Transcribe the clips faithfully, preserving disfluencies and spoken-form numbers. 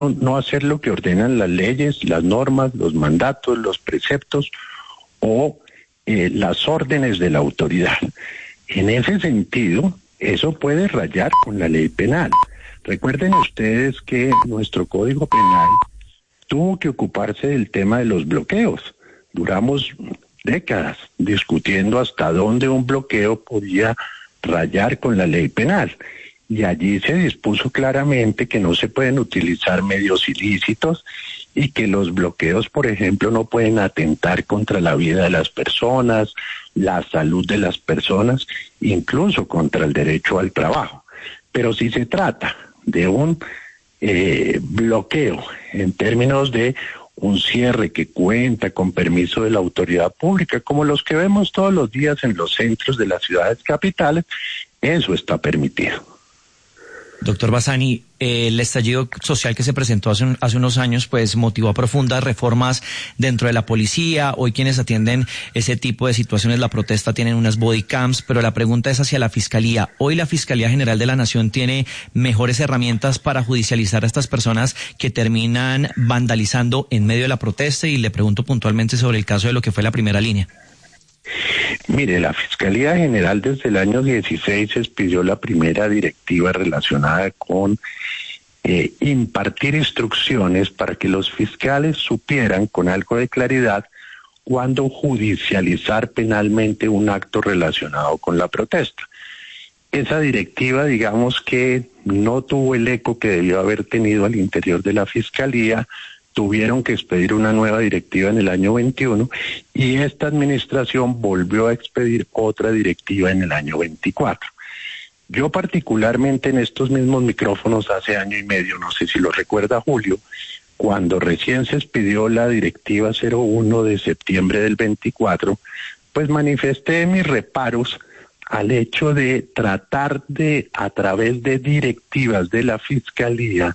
no hacer lo que ordenan las leyes, las normas, los mandatos, los preceptos o eh, las órdenes de la autoridad. En ese sentido, eso puede rayar con la ley penal. Recuerden ustedes que nuestro Código Penal tuvo que ocuparse del tema de los bloqueos. Duramos décadas discutiendo hasta dónde un bloqueo podía rayar con la ley penal. Y allí se dispuso claramente que no se pueden utilizar medios ilícitos y que los bloqueos, por ejemplo, no pueden atentar contra la vida de las personas, la salud de las personas, incluso contra el derecho al trabajo. Pero si se trata de un eh, bloqueo en términos de un cierre que cuenta con permiso de la autoridad pública, como los que vemos todos los días en los centros de las ciudades capitales, eso está permitido. Doctor Bassani, eh, el estallido social que se presentó hace, un, hace unos años pues motivó a profundas reformas dentro de la policía. Hoy quienes atienden ese tipo de situaciones, la protesta, tienen unas body cams, pero la pregunta es hacia la Fiscalía. Hoy la Fiscalía General de la Nación tiene mejores herramientas para judicializar a estas personas que terminan vandalizando en medio de la protesta, y le pregunto puntualmente sobre el caso de lo que fue la primera línea. Mire, la Fiscalía General desde el año dieciséis expidió la primera directiva relacionada con eh, impartir instrucciones para que los fiscales supieran con algo de claridad cuándo judicializar penalmente un acto relacionado con la protesta. Esa directiva, digamos que no tuvo el eco que debió haber tenido al interior de la Fiscalía. Tuvieron que expedir una nueva directiva en el año veintiuno y esta administración volvió a expedir otra directiva en el año veinticuatro. Yo particularmente en estos mismos micrófonos hace año y medio, no sé si lo recuerda Julio, cuando recién se expidió la directiva cero uno de septiembre del veinticuatro, pues manifesté mis reparos al hecho de tratar de, a través de directivas de la Fiscalía,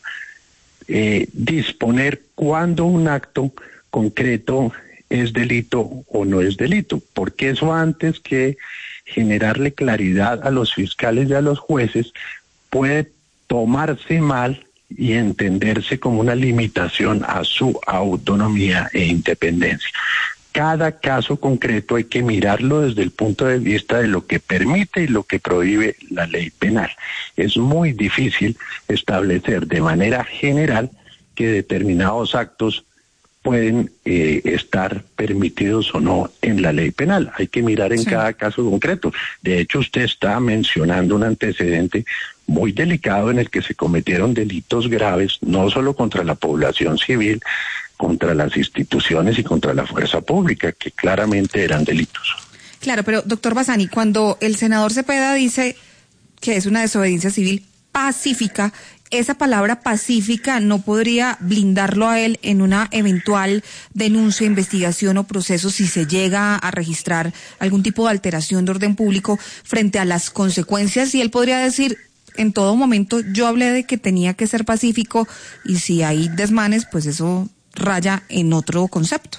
Eh, disponer cuándo un acto concreto es delito o no es delito, porque eso antes que generarle claridad a los fiscales y a los jueces puede tomarse mal y entenderse como una limitación a su autonomía e independencia. Cada caso concreto hay que mirarlo desde el punto de vista de lo que permite y lo que prohíbe la ley penal. Es muy difícil establecer de manera general que determinados actos pueden eh, estar permitidos o no en la ley penal. Hay que mirar en sí. cada caso concreto. De hecho, usted está mencionando un antecedente muy delicado en el que se cometieron delitos graves, no solo contra la población civil, contra las instituciones y contra la fuerza pública, que claramente eran delitos. Claro, pero doctor Bassani, cuando el senador Cepeda dice que es una desobediencia civil pacífica, esa palabra pacífica no podría blindarlo a él en una eventual denuncia, investigación o proceso si se llega a registrar algún tipo de alteración de orden público frente a las consecuencias, y él podría decir en todo momento yo hablé de que tenía que ser pacífico, y si hay desmanes, pues eso raya en otro concepto.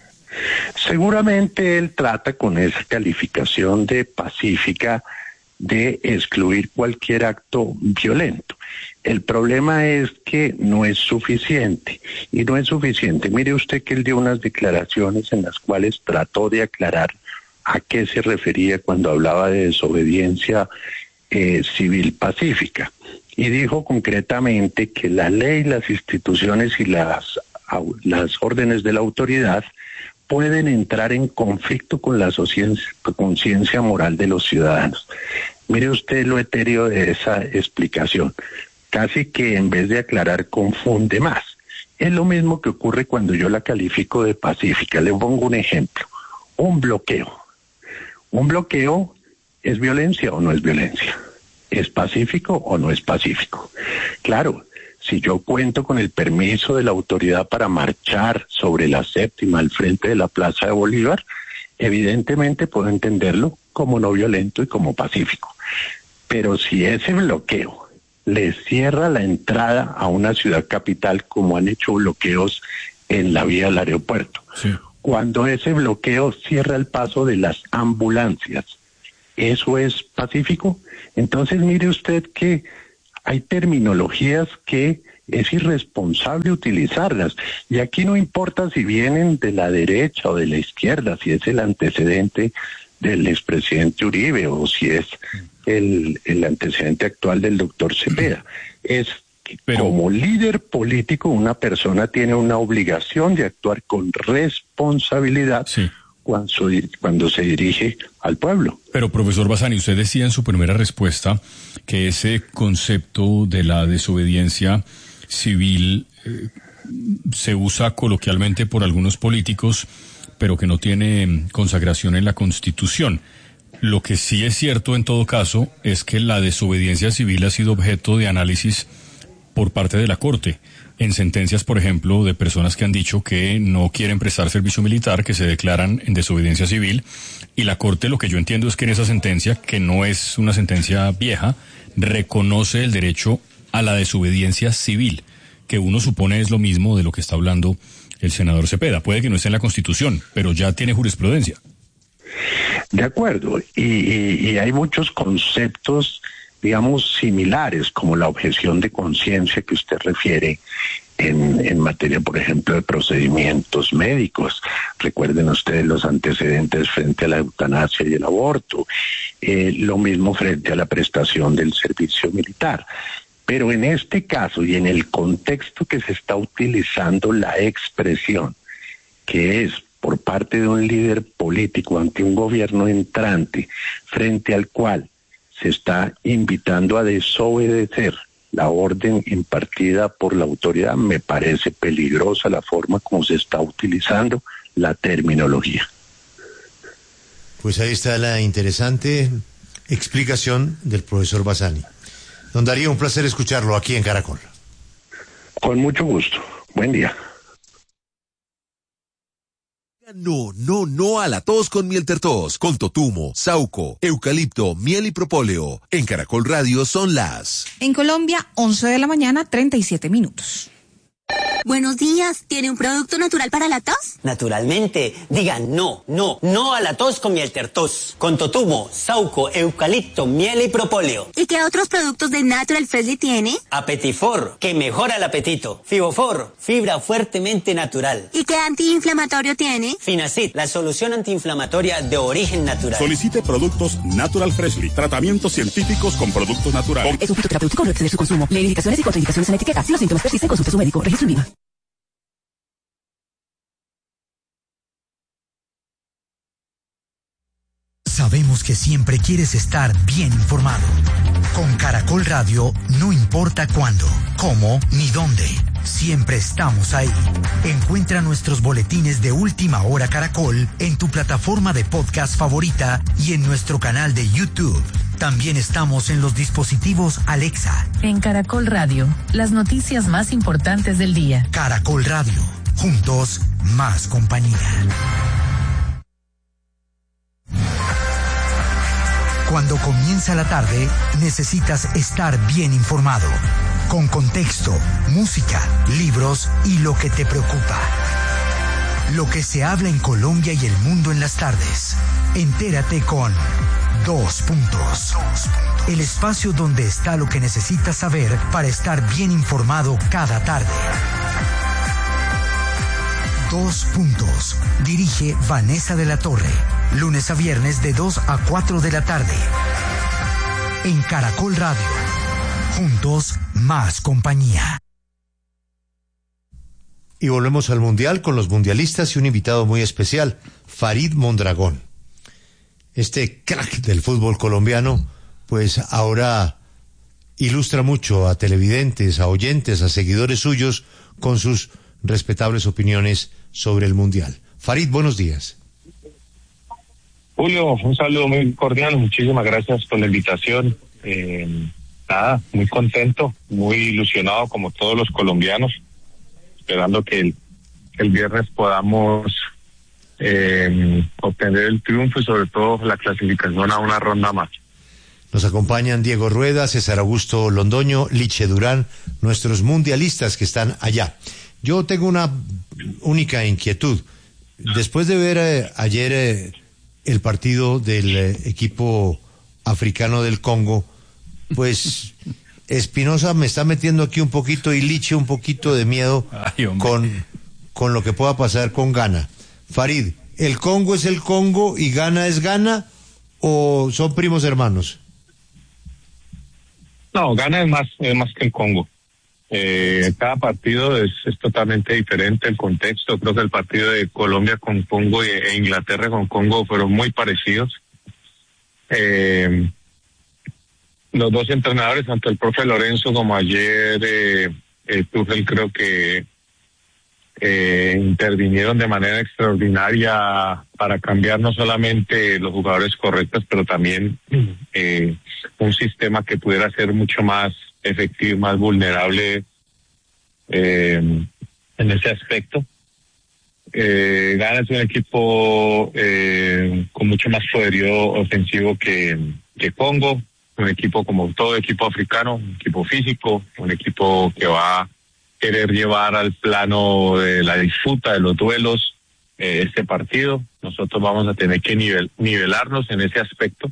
Seguramente él trata con esa calificación de pacífica de excluir cualquier acto violento. El problema es que no es suficiente, y no es suficiente. Mire usted que él dio unas declaraciones en las cuales trató de aclarar a qué se refería cuando hablaba de desobediencia eh, civil pacífica, y dijo concretamente que la ley, las instituciones y las las órdenes de la autoridad pueden entrar en conflicto con la conciencia moral de los ciudadanos. Mire usted lo etéreo de esa explicación. Casi que en vez de aclarar confunde más. Es lo mismo que ocurre cuando yo la califico de pacífica. Le pongo un ejemplo. Un bloqueo. Un bloqueo ¿es violencia o no es violencia? ¿Es pacífico o no es pacífico? Claro. Si yo cuento con el permiso de la autoridad para marchar sobre la séptima al frente de la Plaza de Bolívar, evidentemente puedo entenderlo como no violento y como pacífico. Pero si ese bloqueo le cierra la entrada a una ciudad capital, como han hecho bloqueos en la vía del aeropuerto, sí. Cuando ese bloqueo cierra el paso de las ambulancias, ¿eso es pacífico? Entonces mire usted que hay terminologías que es irresponsable utilizarlas. Y aquí no importa si vienen de la derecha o de la izquierda, si es el antecedente del expresidente Uribe o si es el, el antecedente actual del doctor Cepeda. Es que Pero... como líder político una persona tiene una obligación de actuar con responsabilidad. Sí. Cuando, cuando se dirige al pueblo. Pero, profesor Bassani, usted decía en su primera respuesta que ese concepto de la desobediencia civil eh, se usa coloquialmente por algunos políticos, pero que no tiene consagración en la Constitución. Lo que sí es cierto en todo caso es que la desobediencia civil ha sido objeto de análisis por parte de la Corte, en sentencias, por ejemplo, de personas que han dicho que no quieren prestar servicio militar, que se declaran en desobediencia civil, y la Corte, lo que yo entiendo es que en esa sentencia, que no es una sentencia vieja, reconoce el derecho a la desobediencia civil, que uno supone es lo mismo de lo que está hablando el senador Cepeda. Puede que no esté en la Constitución, pero ya tiene jurisprudencia. De acuerdo, y, y, y hay muchos conceptos, digamos, similares, como la objeción de conciencia que usted refiere en, en materia, por ejemplo, de procedimientos médicos. Recuerden ustedes los antecedentes frente a la eutanasia y el aborto, eh, lo mismo frente a la prestación del servicio militar. Pero en este caso y en el contexto que se está utilizando la expresión, que es por parte de un líder político ante un gobierno entrante, frente al cual se está invitando a desobedecer la orden impartida por la autoridad, me parece peligrosa la forma como se está utilizando la terminología. Pues ahí está la interesante explicación del profesor Bassani. Don Darío, un placer escucharlo aquí en Caracol. Con mucho gusto. Buen día. No, no, no a la tos con miel tertos, con totumo, sauco, eucalipto, miel y propóleo. En Caracol Radio son las... En Colombia, once de la mañana, treinta y siete minutos. Buenos días, ¿tiene un producto natural para la tos? Naturalmente, digan no, no, no a la tos con miel tertos, con totumo, sauco, eucalipto, miel y propóleo. ¿Y qué otros productos de Natural Freshly tiene? Apetifor, que mejora el apetito. Fibofor, fibra fuertemente natural. ¿Y qué antiinflamatorio tiene? Finacid, la solución antiinflamatoria de origen natural. Solicite productos Natural Freshly, tratamientos científicos con productos naturales. Es un fitoterapéutico, no exceder su consumo. Lee indicaciones y contraindicaciones en etiqueta. Si los síntomas persisten, consulte a su médico. Registro en viva. Sabemos que siempre quieres estar bien informado. Con Caracol Radio, no importa cuándo, cómo ni dónde, siempre estamos ahí. Encuentra nuestros boletines de Última Hora Caracol en tu plataforma de podcast favorita y en nuestro canal de YouTube. También estamos en los dispositivos Alexa. En Caracol Radio, las noticias más importantes del día. Caracol Radio, juntos, más compañía. Cuando comienza la tarde, necesitas estar bien informado, con contexto, música, libros y lo que te preocupa. Lo que se habla en Colombia y el mundo en las tardes. Entérate con Dos Puntos. El espacio donde está lo que necesitas saber para estar bien informado cada tarde. Dos Puntos. Dirige Vanessa de la Torre. Lunes a viernes de dos a cuatro de la tarde. En Caracol Radio. Juntos, más compañía. Y volvemos al Mundial con los mundialistas y un invitado muy especial, Farid Mondragón. Este crack del fútbol colombiano, pues ahora ilustra mucho a televidentes, a oyentes, a seguidores suyos con sus respetables opiniones sobre el Mundial. Farid, buenos días. Julio, un saludo muy cordial, muchísimas gracias por la invitación. Eh, nada, muy contento, muy ilusionado como todos los colombianos, esperando que el, el viernes podamos eh, obtener el triunfo y sobre todo la clasificación a una ronda más. Nos acompañan Diego Rueda, César Augusto Londoño, Liche Durán, nuestros mundialistas que están allá. Yo tengo una única inquietud. Después de ver eh, ayer eh, el partido del eh, equipo africano del Congo, pues Espinosa me está metiendo aquí un poquito y Liche un poquito de miedo Ay, con, con lo que pueda pasar con Ghana. Farid, ¿el Congo es el Congo y Ghana es Ghana o son primos hermanos? No, Ghana es más, es más que el Congo. Eh, cada partido es, es totalmente diferente el contexto. Creo que el partido de Colombia con Congo e, e Inglaterra con Congo fueron muy parecidos. Eh, los dos entrenadores, tanto el profe Lorenzo como ayer eh, eh, Tuchel, creo que eh, intervinieron de manera extraordinaria para cambiar no solamente los jugadores correctos, pero también eh, un sistema que pudiera ser mucho más efectivo, más vulnerable eh, en ese aspecto. Eh, Ghana es un equipo eh, con mucho más poderío ofensivo que, que Congo, un equipo como todo equipo africano, un equipo físico, un equipo que va a querer llevar al plano de la disputa, de los duelos, eh, este partido. Nosotros vamos a tener que nivel, nivelarnos en ese aspecto,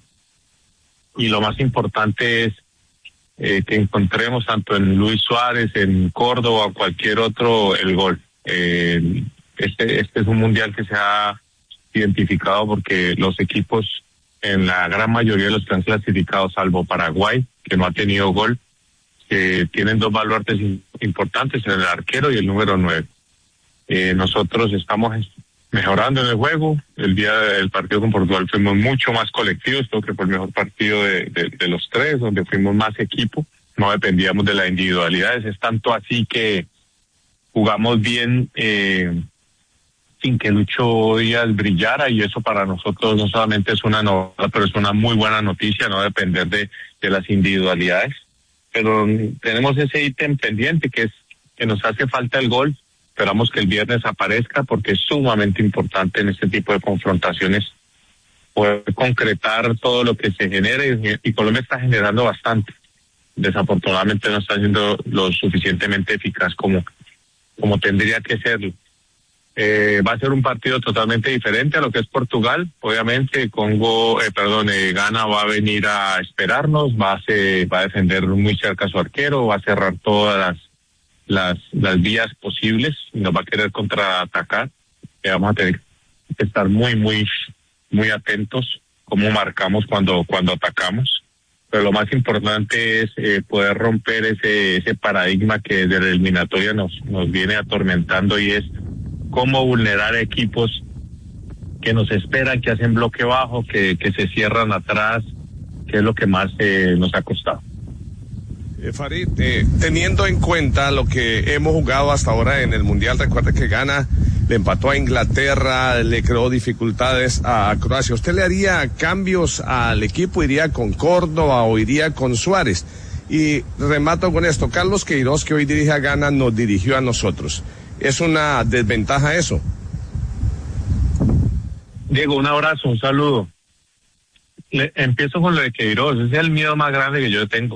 y lo más importante es Eh, que encontremos tanto en Luis Suárez, en Córdoba o cualquier otro el gol. Eh, este, este es un mundial que se ha identificado porque los equipos, en la gran mayoría de los que han clasificado, salvo Paraguay, que no ha tenido gol, que tienen dos baluartes importantes, el arquero y el número nueve. Eh, nosotros estamos mejorando en el juego. El día del partido con Portugal fuimos mucho más colectivos, creo que fue el mejor partido de, de, de los tres, donde fuimos más equipo, no dependíamos de las individualidades. Es tanto así que jugamos bien eh, sin que Lucho Díaz brillara, y eso para nosotros no solamente es una novedad, pero es una muy buena noticia, no depender de, de las individualidades. Pero tenemos ese ítem pendiente, que es que nos hace falta el gol. Esperamos que el viernes aparezca, porque es sumamente importante en este tipo de confrontaciones poder concretar todo lo que se genere, y, y Colombia está generando bastante. Desafortunadamente no está siendo lo suficientemente eficaz como, como tendría que serlo. Eh, va a ser un partido totalmente diferente a lo que es Portugal. Obviamente Congo, eh, perdón, eh, Ghana va a venir a esperarnos, va a, ser, va a defender muy cerca a su arquero, va a cerrar todas las las las vías posibles y nos va a querer contraatacar. Eh, vamos a tener que estar muy muy muy atentos cómo marcamos cuando cuando atacamos, pero lo más importante es eh, poder romper ese ese paradigma que desde la eliminatoria nos nos viene atormentando, y es cómo vulnerar equipos que nos esperan, que hacen bloque bajo, que que se cierran atrás, que es lo que más eh, nos ha costado. Eh, Farid, eh, teniendo en cuenta lo que hemos jugado hasta ahora en el Mundial, recuerde que Ghana le empató a Inglaterra, le creó dificultades a Croacia. ¿Usted le haría cambios al equipo? ¿Iría con Córdoba o iría con Suárez? Y remato con esto, Carlos Queiroz, que hoy dirige a Ghana, nos dirigió a nosotros. ¿Es una desventaja eso? Diego, un abrazo, un saludo. Le, empiezo con lo de Queiroz. Ese es el miedo más grande que yo tengo.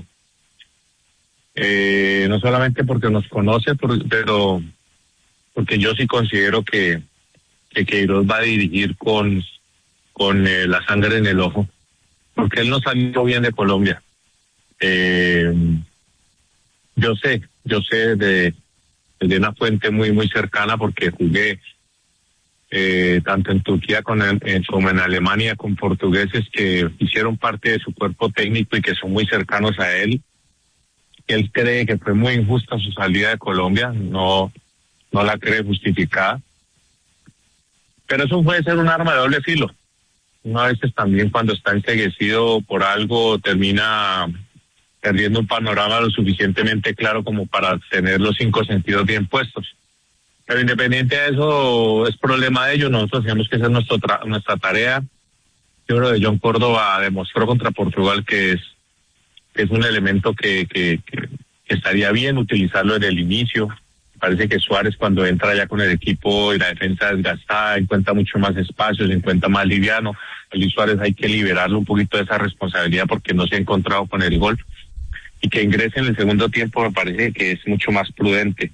Eh, no solamente porque nos conoce, por, pero porque yo sí considero que, que Queiroz va a dirigir con, con eh, la sangre en el ojo, porque él no salió bien de Colombia. Eh, yo sé, yo sé de, de una fuente muy, muy cercana, porque jugué eh, tanto en Turquía con el, eh, como en Alemania con portugueses que hicieron parte de su cuerpo técnico y que son muy cercanos a él. Él cree que fue muy injusta su salida de Colombia, no, no la cree justificada. Pero eso puede ser un arma de doble filo. Uno a veces también, cuando está enceguecido por algo, termina perdiendo un panorama lo suficientemente claro como para tener los cinco sentidos bien puestos. Pero independiente de eso, es problema de ellos. Nosotros tenemos que hacer nuestro tra- nuestra tarea. Yo creo que John Córdoba demostró contra Portugal que es es un elemento que, que, que estaría bien utilizarlo en el inicio. Parece que Suárez, cuando entra ya con el equipo y la defensa desgastada, encuentra mucho más espacio, se encuentra más liviano. A Luis Suárez hay que liberarlo un poquito de esa responsabilidad, porque no se ha encontrado con el gol. Y que ingrese en el segundo tiempo me parece que es mucho más prudente.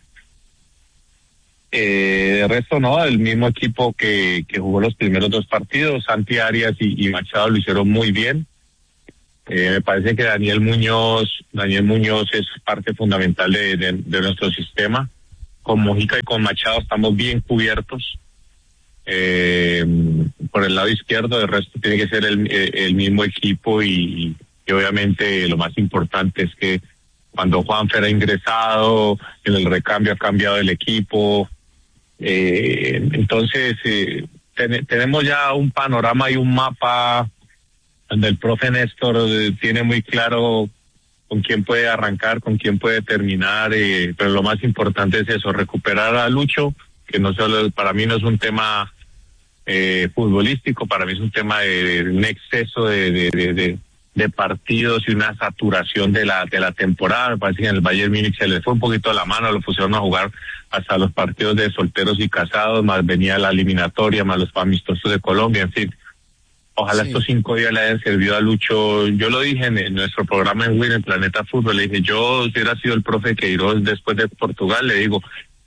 Eh, de resto, no, el mismo equipo que, que jugó los primeros dos partidos, Santi Arias y, y Machado lo hicieron muy bien. Eh, me parece que Daniel Muñoz, Daniel Muñoz es parte fundamental de, de, de nuestro sistema. Con Mojica y con Machado estamos bien cubiertos. Eh, por el lado izquierdo, el resto tiene que ser el, el mismo equipo y, y obviamente lo más importante es que cuando Juanfer ha ingresado, en el recambio ha cambiado el equipo. Eh, entonces, eh, ten, tenemos ya un panorama y un mapa donde el profe Néstor eh, tiene muy claro con quién puede arrancar, con quién puede terminar, eh, pero lo más importante es eso, recuperar a Lucho, que no solo para mí no es un tema eh, futbolístico, para mí es un tema de, de un exceso de, de, de, de, de partidos y una saturación de la de la temporada. Me parece que en el Bayern Múnich se le fue un poquito de la mano, lo pusieron a jugar hasta los partidos de solteros y casados, más venía la eliminatoria, más los amistosos de Colombia, en fin. Ojalá sí. Estos cinco días le hayan servido a Lucho. Yo lo dije en, en nuestro programa en Win, en Planeta Fútbol, le dije, yo si hubiera sido el profe Queiroz después de Portugal, le digo,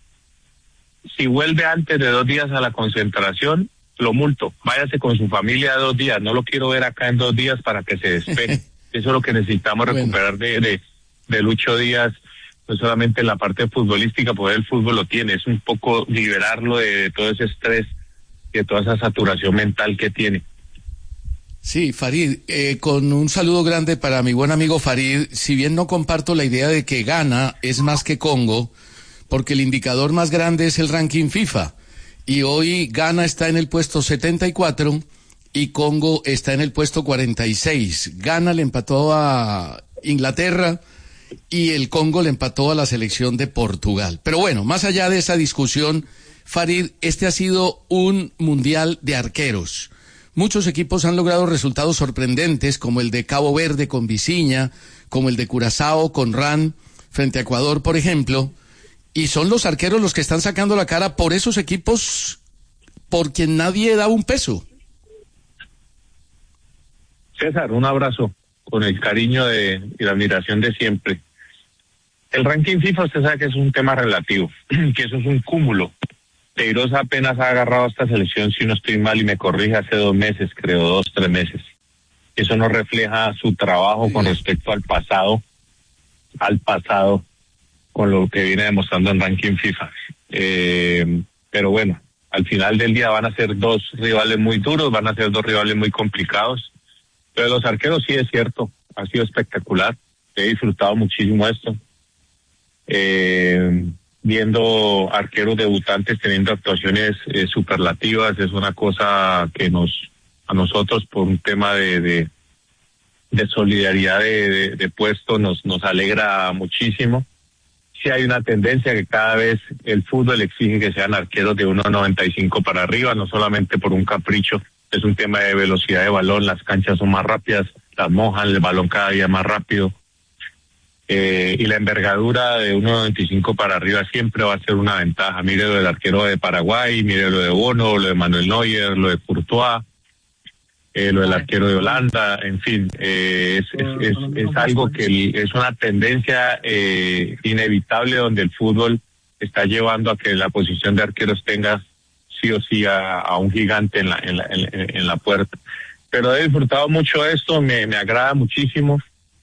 si vuelve antes de dos días a la concentración, lo multo, váyase con su familia dos días, no lo quiero ver acá en dos días para que se despeje. Eso es lo que necesitamos bueno. recuperar de, de, de Lucho Díaz, no solamente en la parte futbolística, porque el fútbol lo tiene, es un poco liberarlo de, de todo ese estrés y de toda esa saturación mental que tiene. Sí, Farid, eh, con un saludo grande para mi buen amigo Farid, si bien no comparto la idea de que Ghana es más que Congo, porque el indicador más grande es el ranking FIFA, y hoy Ghana está en el puesto setenta y cuatro y Congo está en el puesto cuarenta y seis. Ghana le empató a Inglaterra y el Congo le empató a la selección de Portugal. Pero bueno, más allá de esa discusión, Farid, este ha sido un mundial de arqueros. Muchos equipos han logrado resultados sorprendentes, como el de Cabo Verde con Viciña, como el de Curazao con Ran, frente a Ecuador, por ejemplo, y son los arqueros los que están sacando la cara por esos equipos por quien nadie da un peso. César, un abrazo, con el cariño de, y la admiración de siempre. El ranking FIFA, usted sabe que es un tema relativo, que eso es un cúmulo. Queiroz apenas ha agarrado a esta selección, si no estoy mal, y me corrige, hace dos meses, creo, dos, tres meses. Eso no refleja su trabajo con respecto al pasado, al pasado, con lo que viene demostrando en ranking FIFA. Eh, pero bueno, al final del día van a ser dos rivales muy duros, van a ser dos rivales muy complicados. Pero los arqueros sí es cierto, ha sido espectacular, he disfrutado muchísimo esto. Eh... viendo arqueros debutantes teniendo actuaciones eh, superlativas, es una cosa que nos, a nosotros por un tema de, de, de solidaridad de, de, de puesto nos, nos alegra muchísimo. Sí hay una tendencia que cada vez el fútbol exige que sean arqueros de uno noventa y cinco para arriba, no solamente por un capricho, es un tema de velocidad de balón, las canchas son más rápidas, las mojan, el balón cada día más rápido. Eh, y la envergadura de uno noventa y cinco para arriba siempre va a ser una ventaja. Mire lo del arquero de Paraguay, mire lo de Bono, lo de Manuel Neuer, lo de Courtois, eh, lo del arquero de Holanda, en fin, eh, es, es, es, es algo que es una tendencia eh, inevitable donde el fútbol está llevando a que la posición de arqueros tenga sí o sí a, a un gigante en la, en la, en, en la puerta. Pero he disfrutado mucho esto, me, me agrada muchísimo.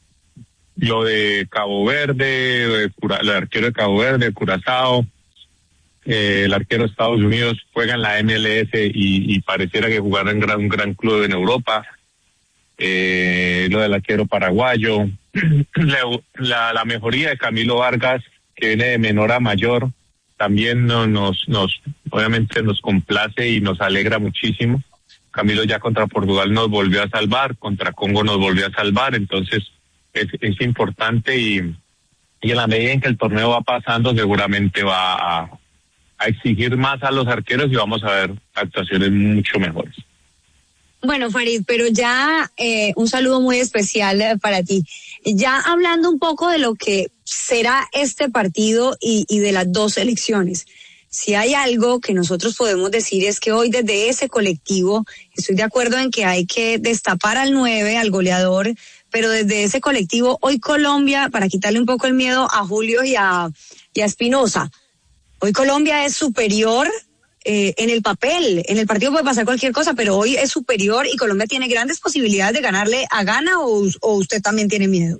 Lo de Cabo Verde, el arquero de Cabo Verde, Curazao, eh, el arquero de Estados Unidos juega en la M L S y, y pareciera que jugara en gran, un gran club en Europa. Eh, lo del arquero paraguayo, la, la, la mejoría de Camilo Vargas, que viene de menor a mayor, también no, nos, nos, obviamente nos complace y nos alegra muchísimo. Camilo ya contra Portugal nos volvió a salvar, contra Congo nos volvió a salvar, entonces Es, es importante y, y en la medida en que el torneo va pasando seguramente va a, a exigir más a los arqueros y vamos a ver actuaciones mucho mejores. Bueno, Farid, pero ya eh, un saludo muy especial eh, para ti. Ya hablando un poco de lo que será este partido y, y de las dos selecciones. Si hay algo que nosotros podemos decir es que hoy desde ese colectivo, estoy de acuerdo en que hay que destapar al nueve, al goleador, pero desde ese colectivo, hoy Colombia, para quitarle un poco el miedo a Julio y a, y a Espinosa, hoy Colombia es superior eh, en el papel, en el partido puede pasar cualquier cosa, pero hoy es superior y Colombia tiene grandes posibilidades de ganarle a Ghana, o, o usted también tiene miedo.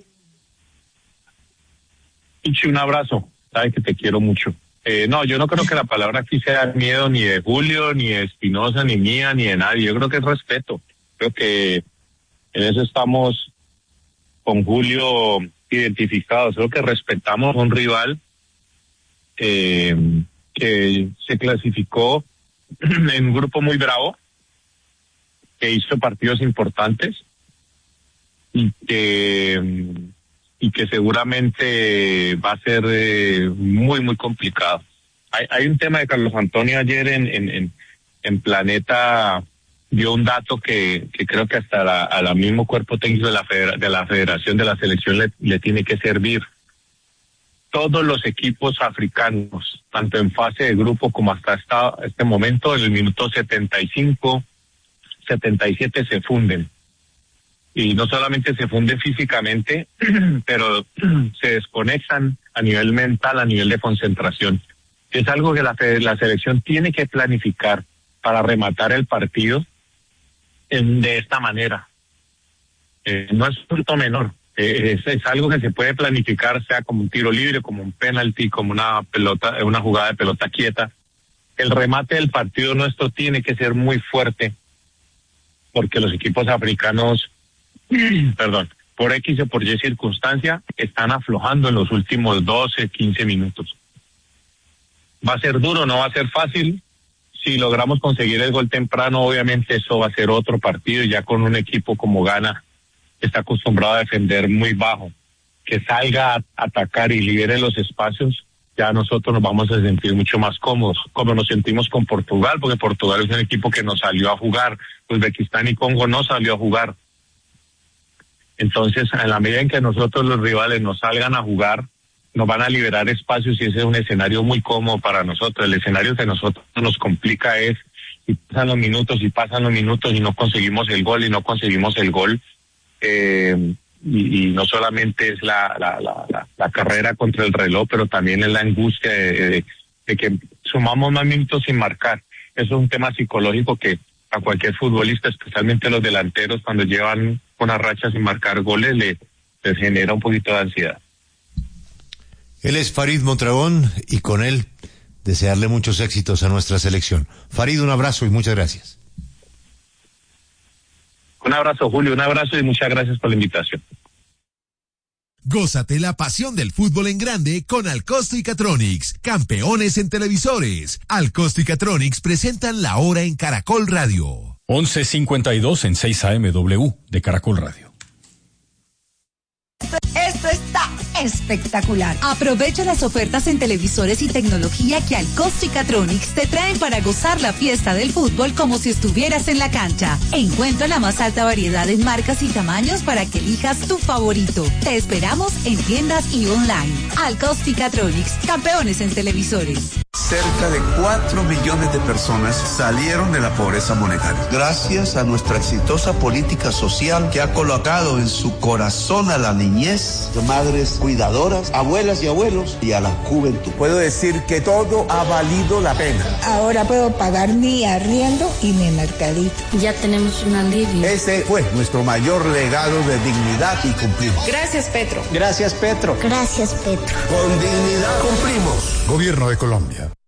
Ichi, un abrazo, sabes que te quiero mucho. Eh, no, yo no creo que la palabra aquí sea miedo ni de Julio, ni de Espinosa, ni mía, ni de nadie. Yo creo que es respeto. Creo que en eso estamos con Julio identificados. Creo que respetamos a un rival eh, que se clasificó en un grupo muy bravo, que hizo partidos importantes y que y que seguramente va a ser eh, muy, muy complicado. Hay, hay un tema de Carlos Antonio ayer en, en, en, en Planeta, dio un dato que, que creo que hasta la, a la mismo cuerpo técnico de la, federa, de la federación, de la selección le, le tiene que servir. Todos los equipos africanos, tanto en fase de grupo como hasta esta, este momento, en el minuto setenta y cinco, setenta y siete se funden. Y no solamente se funden físicamente, pero se desconectan a nivel mental, a nivel de concentración. Es algo que la, la selección tiene que planificar para rematar el partido en, de esta manera. Eh, no es un punto menor, eh, es, es algo que se puede planificar, sea como un tiro libre, como un penalti, como una pelota, una jugada de pelota quieta. El remate del partido nuestro tiene que ser muy fuerte, porque los equipos africanos, perdón, por X o por Y circunstancia, están aflojando en los últimos doce, quince minutos. Va a ser duro, no va a ser fácil. Si logramos conseguir el gol temprano, obviamente eso va a ser otro partido, ya con un equipo como Ghana, que está acostumbrado a defender muy bajo, que salga a atacar y libere los espacios, ya nosotros nos vamos a sentir mucho más cómodos, como nos sentimos con Portugal, porque Portugal es un equipo que nos salió a jugar, Uzbekistán y Congo no salió a jugar. Entonces, en la medida en que nosotros los rivales nos salgan a jugar, nos van a liberar espacios y ese es un escenario muy cómodo para nosotros. El escenario que nosotros nos complica es, y pasan los minutos y pasan los minutos y no conseguimos el gol y no conseguimos el gol, eh, y, y no solamente es la, la, la, la, la carrera contra el reloj, pero también es la angustia de, de, de que sumamos más minutos sin marcar. Eso es un tema psicológico que a cualquier futbolista, especialmente los delanteros, cuando llevan una racha sin marcar goles, le, les genera un poquito de ansiedad. Él es Farid Mondragón y con él desearle muchos éxitos a nuestra selección. Farid, un abrazo y muchas gracias. Un abrazo, Julio, un abrazo y muchas gracias por la invitación. Gózate la pasión del fútbol en grande con Alcosto y Catronics, campeones en televisores. Alcosto y Catronics presentan La Hora en Caracol Radio. once cincuenta y dos en seis A M W de Caracol Radio. Esto está espectacular. Aprovecha las ofertas en televisores y tecnología que Alcosto y Catronics te traen para gozar la fiesta del fútbol como si estuvieras en la cancha. Encuentra la más alta variedad en marcas y tamaños para que elijas tu favorito. Te esperamos en tiendas y online. Alcosto y Catronics, campeones en televisores. Cerca de cuatro millones de personas salieron de la pobreza monetaria. Gracias a nuestra exitosa política social que ha colocado en su corazón a la niñez, de madres cuidadoras, abuelas y abuelos y a la juventud. Puedo decir que todo ha valido la pena. Ahora puedo pagar mi arriendo y mi mercadito. Ya tenemos un alivio. Ese fue nuestro mayor legado de dignidad y cumplimos. Gracias, Petro. Gracias, Petro. Gracias, Petro. Con dignidad cumplimos. Gobierno de Colombia.